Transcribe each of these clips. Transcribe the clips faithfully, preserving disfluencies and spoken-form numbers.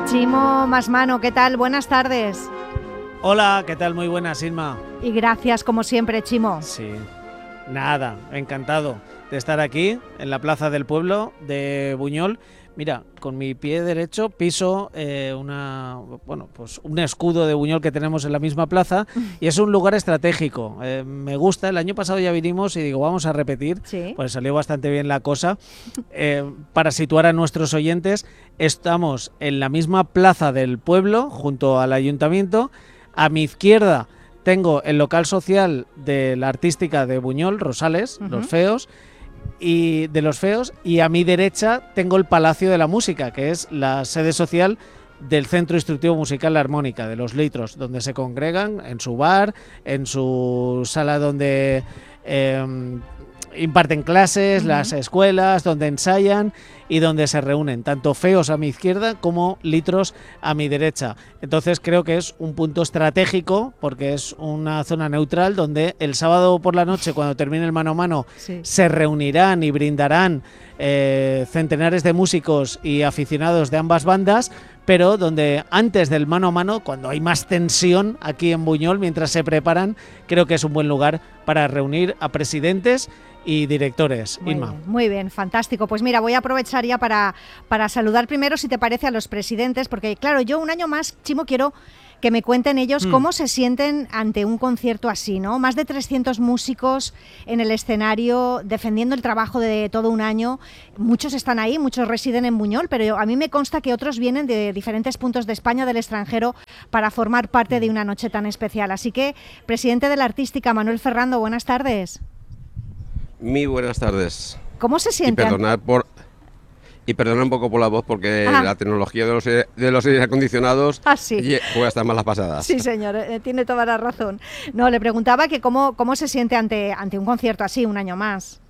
Chimo Masmano, ¿qué tal? Buenas tardes. Hola, ¿qué tal? Muy buenas, Inma. Y gracias, como siempre, Chimo. Sí, nada, encantado de estar aquí, en la Plaza del Pueblo de Buñol. Mira, con mi pie derecho piso eh, una, bueno, pues un escudo de Buñol que tenemos en la misma plaza y es un lugar estratégico. Eh, me gusta, el año pasado ya vinimos y digo, vamos a repetir, ¿Sí? Pues salió bastante bien la cosa. Eh, para situar a nuestros oyentes, estamos en la misma plaza del pueblo, junto al ayuntamiento. A mi izquierda tengo el local social de la artística de Buñol, Rosales, uh-huh. Los Feos, y de los Feos, y a mi derecha tengo el Palacio de la Música, que es la sede social del Centro Instructivo Musical La Armónica, de los Litros, donde se congregan en su bar, en su sala donde eh, imparten clases, uh-huh. las escuelas, donde ensayan y donde se reúnen, tanto Feos a mi izquierda como Litros a mi derecha. Entonces creo que es un punto estratégico porque es una zona neutral donde el sábado por la noche, cuando termine el mano a mano, sí. se reunirán y brindarán eh, centenares de músicos y aficionados de ambas bandas, pero donde antes del mano a mano, cuando hay más tensión aquí en Buñol, mientras se preparan, creo que es un buen lugar para reunir a presidentes y directores. Muy Inma. Bien, muy bien, fantástico. Pues mira, voy a aprovechar ya para, para saludar primero, si te parece, a los presidentes, porque claro, yo un año más, Chimo, quiero que me cuenten ellos mm. cómo se sienten ante un concierto así, ¿no? Más de trescientos músicos en el escenario defendiendo el trabajo de todo un año. Muchos están ahí, muchos residen en Buñol, pero a mí me consta que otros vienen de diferentes puntos de España, del extranjero, para formar parte de una noche tan especial. Así que, presidente de la Artística, Manuel Ferrando, buenas tardes. Muy buenas tardes. ¿Cómo se siente? Y perdonar por y perdonar un poco por la voz porque ah. la tecnología de los de los aire acondicionados ah, sí. puede estar malas pasadas. Sí, señor, eh, tiene toda la razón. No, le preguntaba que cómo cómo se siente ante ante un concierto así un año más.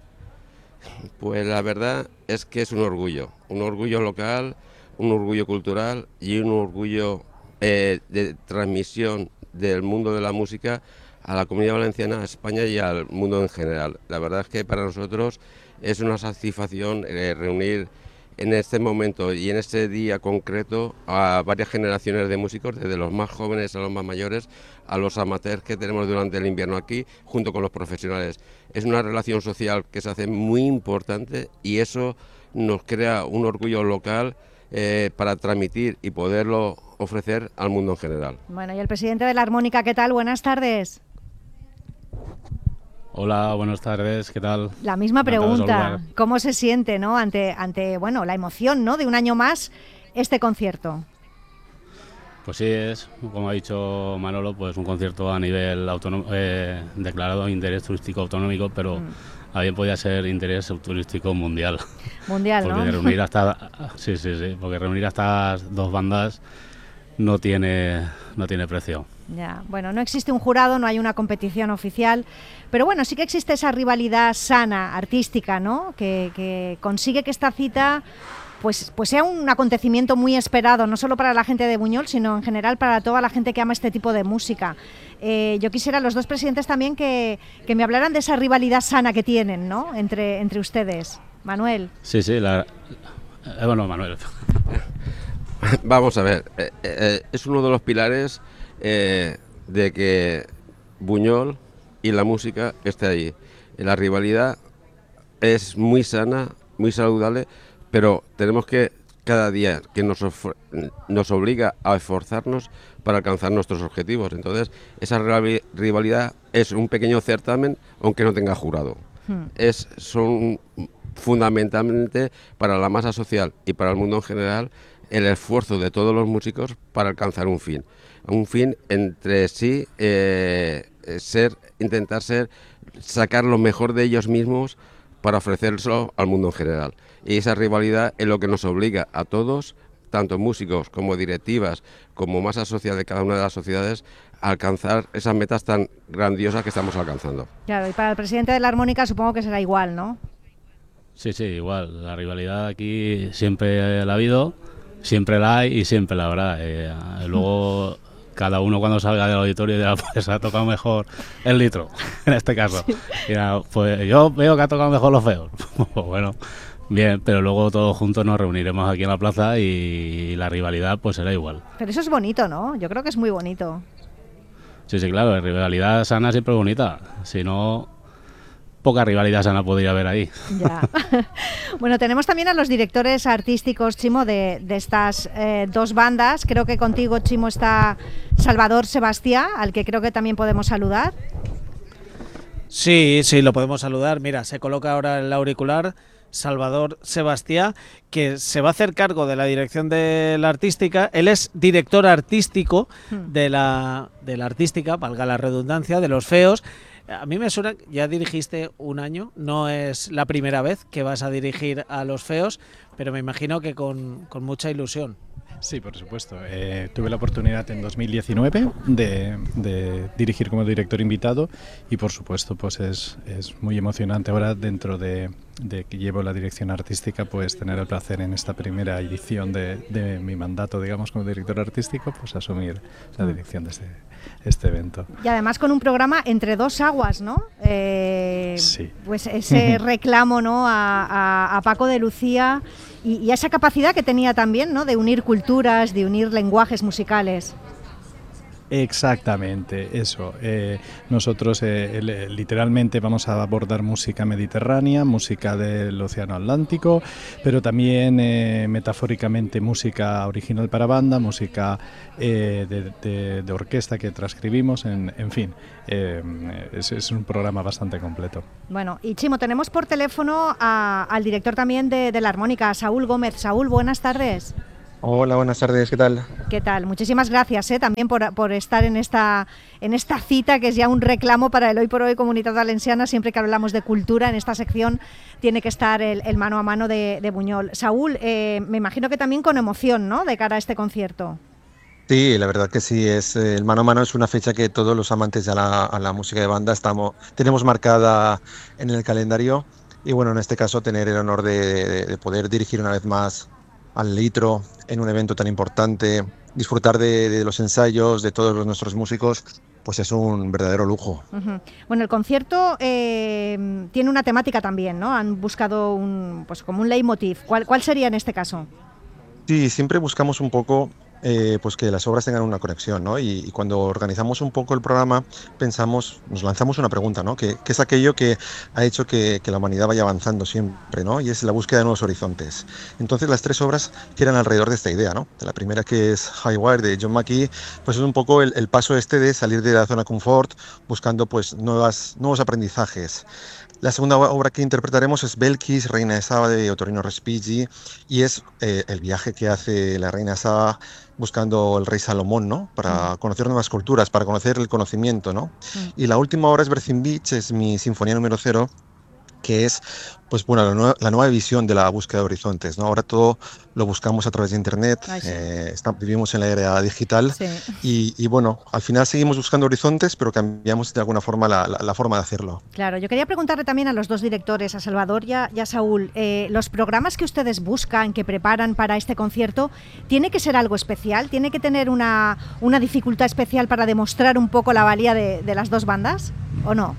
Pues la verdad es que es un orgullo, un orgullo local, un orgullo cultural y un orgullo eh, de transmisión del mundo de la música a la Comunidad Valenciana, a España y al mundo en general. La verdad es que para nosotros es una satisfacción eh, reunir en este momento y en este día concreto a varias generaciones de músicos, desde los más jóvenes a los más mayores, a los amateurs que tenemos durante el invierno aquí, junto con los profesionales. Es una relación social que se hace muy importante y eso nos crea un orgullo local eh, para transmitir y poderlo ofrecer al mundo en general. Bueno, y el presidente de la Armónica, ¿qué tal? Buenas tardes. Hola, buenas tardes, ¿qué tal? La misma pregunta, ¿cómo se siente, ¿no? ante, ante bueno, la emoción, ¿no?, de un año más este concierto? Pues sí, es, como ha dicho Manolo, pues un concierto a nivel autonómico, eh, declarado de interés turístico autonómico, pero mm. bien podía ser interés turístico mundial. Mundial, porque ¿no? reunir hasta, sí, sí, sí, porque reunir a estas dos bandas no tiene, no tiene precio. Ya, bueno, no existe un jurado, no hay una competición oficial, pero bueno, sí que existe esa rivalidad sana, artística, ¿no?, que, que consigue que esta cita pues, pues sea un acontecimiento muy esperado, no solo para la gente de Buñol, sino en general para toda la gente que ama este tipo de música. Eh, yo quisiera, los dos presidentes también, que, que me hablaran de esa rivalidad sana que tienen, ¿no?, entre, entre ustedes. Manuel. Sí, sí, la... Eh, bueno, Manuel. Vamos a ver, eh, eh, es uno de los pilares eh, de que Buñol y la música esté allí. La rivalidad es muy sana, muy saludable, pero tenemos que cada día que nos, nos obliga a esforzarnos para alcanzar nuestros objetivos. Entonces, esa rivalidad es un pequeño certamen, aunque no tenga jurado. Hmm. Es, son fundamentalmente para la masa social y para el mundo en general el esfuerzo de todos los músicos para alcanzar un fin. Un fin entre sí, eh, ser, intentar ser, sacar lo mejor de ellos mismos para ofrecérselo al mundo en general. Y esa rivalidad es lo que nos obliga a todos, tanto músicos como directivas, como masa social de cada una de las sociedades, a alcanzar esas metas tan grandiosas que estamos alcanzando. Claro, y para el presidente de la Armónica supongo que será igual, ¿no? Sí, sí, igual. La rivalidad aquí siempre la ha habido, siempre la hay y siempre la habrá. Eh, luego cada uno cuando salga del auditorio dirá, pues ha tocado mejor el Litro, en este caso. Sí. Dirá, pues yo veo que ha tocado mejor Los Feos. Bueno, bien, pero luego todos juntos nos reuniremos aquí en la plaza y la rivalidad pues será igual. Pero eso es bonito, ¿no? Yo creo que es muy bonito. Sí, sí, claro, la rivalidad sana siempre es bonita, si no, poca rivalidad sana podría haber ahí. Ya. Bueno, tenemos también a los directores artísticos, Chimo, de, de estas eh, dos bandas. Creo que contigo, Chimo, está Salvador Sebastián, al que creo que también podemos saludar. Sí, sí, lo podemos saludar. Mira, se coloca ahora el auricular Salvador Sebastián, que se va a hacer cargo de la dirección de la artística. Él es director artístico de la, de la artística, valga la redundancia, de Los Feos. A mí me suena, ya dirigiste un año, no es la primera vez que vas a dirigir a Los Feos, pero me imagino que con, con mucha ilusión. Sí, por supuesto. Eh, tuve la oportunidad en dos mil diecinueve de, de dirigir como director invitado y por supuesto pues es, es muy emocionante ahora dentro de, de que llevo la dirección artística, pues tener el placer en esta primera edición de, de mi mandato, digamos, como director artístico, pues asumir la dirección de este, este evento. Y además con un programa entre dos aguas, ¿no? Eh, sí. Pues ese reclamo, ¿no? a, a, a Paco de Lucía y, y esa capacidad que tenía también, ¿no? De unir culturas, de unir lenguajes musicales. Exactamente, eso. Eh, nosotros eh, literalmente vamos a abordar música mediterránea, música del Océano Atlántico, pero también eh, metafóricamente música original para banda, música eh, de, de, de orquesta que transcribimos, en, en fin, eh, es, es un programa bastante completo. Bueno, y Chimo, tenemos por teléfono a, al director también de, de la armónica, Saúl Gómez. Saúl, buenas tardes. Hola, buenas tardes, ¿qué tal? ¿Qué tal? Muchísimas gracias ¿eh? también por, por estar en esta, en esta cita que es ya un reclamo para el Hoy por Hoy Comunitat Valenciana. Siempre que hablamos de cultura en esta sección tiene que estar el, el mano a mano de, de Buñol. Saúl, eh, me imagino que también con emoción, ¿no?, de cara a este concierto. Sí, la verdad que sí, es el mano a mano es una fecha que todos los amantes a la, a la música de banda estamos, tenemos marcada en el calendario y bueno, en este caso tener el honor de, de, de poder dirigir una vez más al litro en un evento tan importante, disfrutar de, de los ensayos de todos los, nuestros músicos, pues es un verdadero lujo. Uh-huh. Bueno, el concierto eh, tiene una temática también, ¿no? Han buscado un, pues como un leitmotiv. ¿Cuál, cuál sería en este caso? Sí, siempre buscamos un poco eh, pues que las obras tengan una conexión, ¿no? Y, y cuando organizamos un poco el programa pensamos, nos lanzamos una pregunta, ¿no? ¿Qué, qué es aquello que ha hecho que, que la humanidad vaya avanzando siempre, ¿no? Y es la búsqueda de nuevos horizontes. Entonces las tres obras giran alrededor de esta idea, ¿no? La primera, que es High Wire de John Mackey, pues es un poco el, el paso este de salir de la zona de confort buscando pues nuevas, nuevos aprendizajes. La segunda obra que interpretaremos es Belkis, Reina de Saba de Ottorino Respighi, y es eh, el viaje que hace la Reina de Saba buscando el rey Salomón, ¿no? Para conocer nuevas culturas, para conocer el conocimiento, ¿no? Sí. Y la última obra es Berthin Beach, es mi sinfonía número cero, que es pues bueno la nueva, la nueva visión de la búsqueda de horizontes, ¿no? Ahora todo lo buscamos a través de internet. Ay, sí. eh, está, vivimos en la era digital. Sí. y, y bueno, al final seguimos buscando horizontes, pero cambiamos de alguna forma la, la, la forma de hacerlo. Claro, yo quería preguntarle también a los dos directores, a Salvador y a, y a Saúl, eh, los programas que ustedes buscan, que preparan para este concierto, ¿tiene que ser algo especial? ¿Tiene que tener una, una dificultad especial para demostrar un poco la valía de, de las dos bandas o no?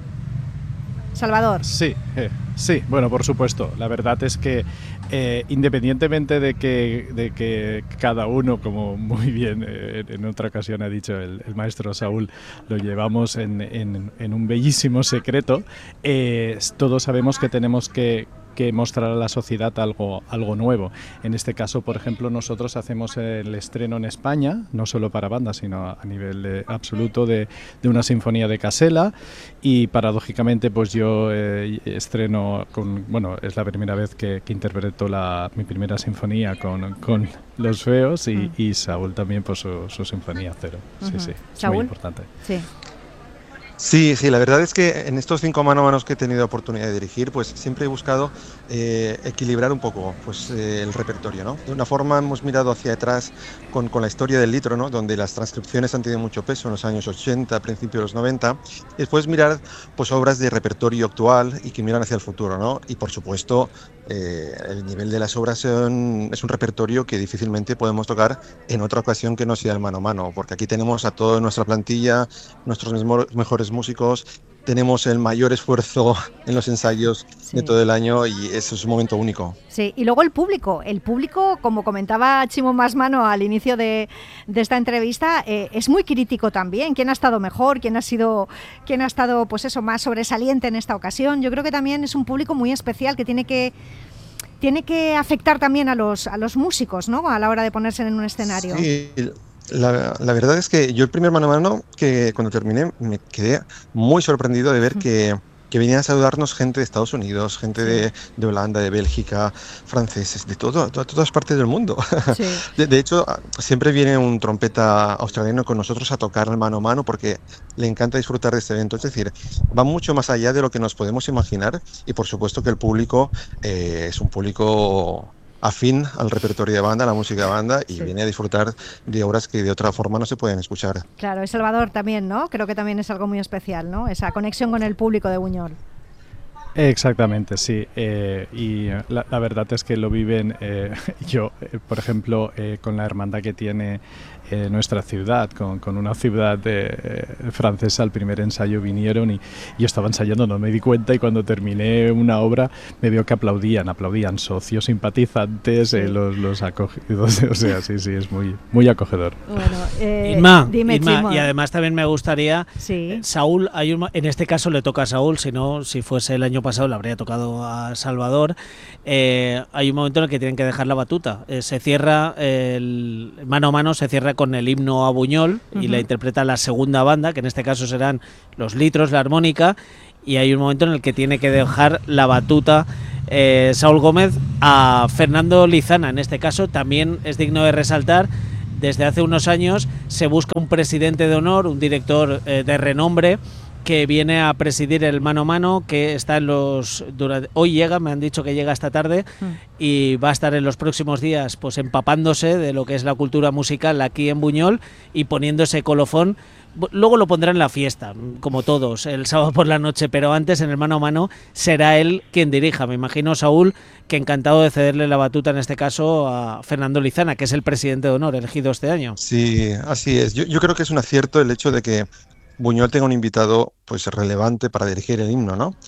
Salvador. Sí, eh, sí, bueno, por supuesto. La verdad es que eh, independientemente de que, de que cada uno, como muy bien eh, en otra ocasión ha dicho el, el maestro Saúl, lo llevamos en, en, en un bellísimo secreto, eh, todos sabemos que tenemos que que mostrar a la sociedad algo, algo nuevo. En este caso, por ejemplo, nosotros hacemos el estreno en España, no solo para bandas, sino a nivel de, absoluto de, de una sinfonía de Casella, y paradójicamente pues yo eh, estreno con, bueno, es la primera vez que, que interpreto la, mi primera sinfonía con, con Los Feos y, uh-huh. y Saúl también por su, su sinfonía cero. Uh-huh. Sí, sí, es ¿Saúl? Muy importante. Sí. Sí, sí, la verdad es que en estos cinco mano a manos que he tenido oportunidad de dirigir, pues siempre he buscado eh, equilibrar un poco pues, eh, el repertorio, ¿no? De una forma hemos mirado hacia atrás con, con la historia del litro, ¿no? Donde las transcripciones han tenido mucho peso en los años ochenta, principios de los noventa, y después mirar pues, obras de repertorio actual y que miran hacia el futuro, ¿no? Y por supuesto, eh, el nivel de las obras son, es un repertorio que difícilmente podemos tocar en otra ocasión que no sea el mano a mano, porque aquí tenemos a toda nuestra plantilla, nuestros mismos, mejores músicos tenemos el mayor esfuerzo en los ensayos Sí. de todo el año y eso es un momento único. Sí, y luego el público. El público, como comentaba Chimo Masmano al inicio de, de esta entrevista, eh, es muy crítico también. ¿Quién ha estado mejor? ¿Quién ha sido, quién ha estado, pues eso, más sobresaliente en esta ocasión? Yo creo que también es un público muy especial que tiene que tiene que afectar también a los a los músicos, ¿no? A la hora de ponerse en un escenario. Sí, la, la verdad es que yo el primer mano a mano que cuando terminé me quedé muy sorprendido de ver que, que venían a saludarnos gente de Estados Unidos, gente de, de Holanda, de Bélgica, franceses, de todo, to- todas partes del mundo. Sí. De, de hecho, siempre viene un trompeta australiano con nosotros a tocar mano a mano porque le encanta disfrutar de este evento. Es decir, va mucho más allá de lo que nos podemos imaginar y por supuesto que el público eh, es un público afín al repertorio de banda, a la música de banda y Sí. viene a disfrutar de obras que de otra forma no se pueden escuchar. Claro, y Salvador también, ¿no? Creo que también es algo muy especial, ¿no? Esa conexión con el público de Buñol. Exactamente, sí. Eh, y eh, la, la verdad es que lo viven eh, yo, eh, por ejemplo, eh, con la hermandad que tiene eh, nuestra ciudad, con, con una ciudad eh, francesa. Al primer ensayo vinieron y yo estaba ensayando, no me di cuenta y cuando terminé una obra me veo que aplaudían, aplaudían socios, simpatizantes, eh, Sí. los, los acogidos, o sea, sí, sí, es muy, muy acogedor. Bueno, eh, Inma, dime, Inma, Chimo. y además también me gustaría, Sí. Saúl, hay un, en este caso le toca a Saúl, si no, si fuese el año pasado le habría tocado a Salvador. Eh, hay un momento en el que tienen que dejar la batuta. Eh, se cierra, el mano a mano se cierra con el himno a Buñol y Ujú. la interpreta la segunda banda, que en este caso serán los litros, la armónica, y hay un momento en el que tiene que dejar la batuta eh, Saúl Gómez a Fernando Lizana. En este caso también es digno de resaltar. Desde hace unos años se busca un presidente de honor, un director eh, de renombre que viene a presidir el mano a mano, que está en los durante, hoy llega, me han dicho que llega esta tarde y va a estar en los próximos días pues empapándose de lo que es la cultura musical aquí en Buñol y poniéndose colofón. Bu- Luego lo pondrá en la fiesta, como todos, el sábado por la noche, pero antes en el mano a mano será él quien dirija. Me imagino, Saúl, que encantado de cederle la batuta en este caso a Fernando Lizana, que es el presidente de honor elegido este año. Sí, así es. Yo, yo creo que es un acierto el hecho de que Buñol tenga un invitado pues relevante para dirigir el himno, ¿no?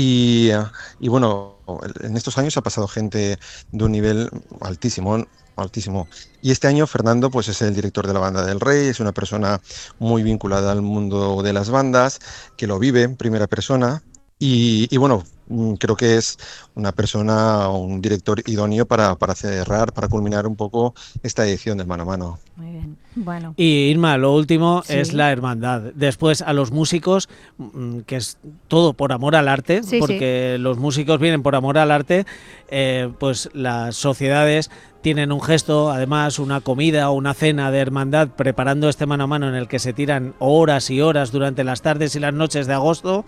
Y, eh, y bueno, en estos años ha pasado gente de un nivel altísimo, altísimo. Y este año Fernando pues es el director de la Banda del Rey, es una persona muy vinculada al mundo de las bandas, que lo vive en primera persona. Y, y bueno, mm, creo que es una persona, un director idóneo para, para cerrar, para culminar un poco esta edición del mano a mano. Muy bien. Bueno. Y Irma, lo último Sí. es la hermandad. Después a los músicos, mm, que es todo por amor al arte, Sí, porque los músicos vienen por amor al arte, eh, pues las sociedades tienen un gesto, además una comida o una cena de hermandad preparando este mano a mano en el que se tiran horas y horas durante las tardes y las noches de agosto.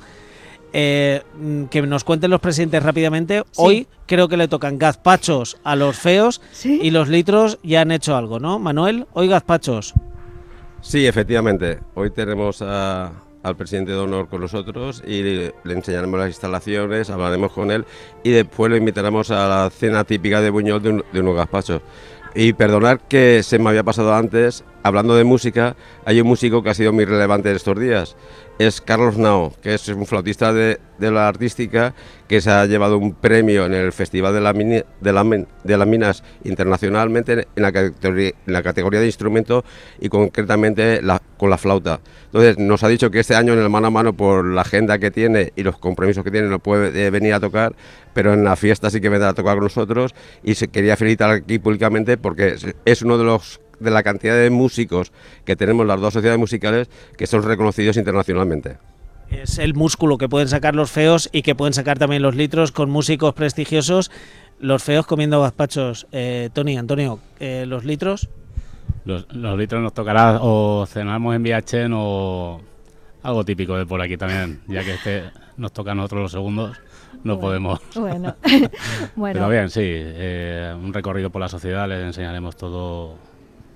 Eh, mm, que nos cuenten los presidentes rápidamente. Sí. Hoy creo que le tocan gazpachos a los feos Sí. y los litros ya han hecho algo, ¿no? Manuel, hoy gazpachos. Sí, efectivamente. Hoy tenemos a- al presidente de honor con nosotros y le, le enseñaremos las instalaciones, hablaremos con él y después lo invitaremos a la cena típica de Buñol de, un- de unos gazpachos. Y perdonar que se me había pasado antes, hablando de música, hay un músico que ha sido muy relevante en estos días. Es Carlos Nao, que es un flautista de, de la artística que se ha llevado un premio en el Festival de, la Mini- de, la Min- de las Minas internacionalmente en la, categoría, en la categoría de instrumento y concretamente la- con la flauta. Entonces nos ha dicho que este año en el mano a mano, por la agenda que tiene y los compromisos que tiene, no puede eh, venir a tocar, pero en la fiesta sí que vendrá a tocar con nosotros y se quería felicitar aquí públicamente porque es- es uno de los de la cantidad de músicos que tenemos las dos sociedades musicales que son reconocidos internacionalmente. Es el músculo que pueden sacar los feos y que pueden sacar también los litros con músicos prestigiosos. Los feos comiendo gazpachos. Eh, Tony, Antonio, eh, ¿los litros? Los, los litros nos tocará o cenamos en Viachen o algo típico de por aquí también, ya que este nos toca a nosotros los segundos, no Bueno, podemos. Bueno. Bueno. Pero bien, sí, eh, un recorrido por la sociedad, les enseñaremos todo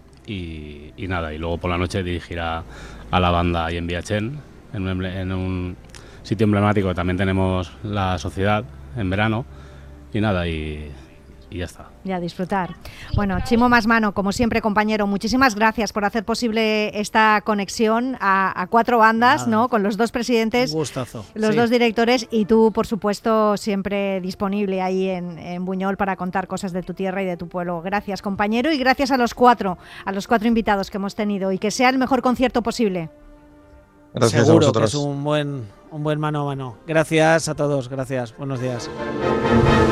y, y nada, y luego por la noche dirigirá a la banda ahí en Viachen, en un, emble- en un sitio emblemático que también tenemos la sociedad en verano y nada, y, y ya está. Y a disfrutar. Bueno, Chimo Masmano, como siempre, compañero, muchísimas gracias por hacer posible esta conexión a, a cuatro bandas, Nada. ¿no? Con los dos presidentes, Un gustazo. los Sí. dos directores, y tú, por supuesto, siempre disponible ahí en, en Buñol para contar cosas de tu tierra y de tu pueblo. Gracias, compañero, y gracias a los cuatro, a los cuatro invitados que hemos tenido, y que sea el mejor concierto posible. Gracias a Seguro que vosotros. es un buen, un buen mano a mano. Gracias a todos, gracias. Buenos días.